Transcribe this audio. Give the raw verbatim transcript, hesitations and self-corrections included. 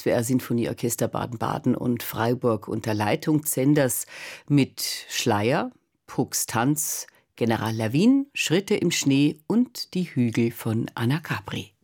W R-Sinfonieorchester Baden-Baden und Freiburg unter Leitung Zenders mit Schleier, Pucks Tanz, General Lawin, Schritte im Schnee und die Hügel von Anna Capri.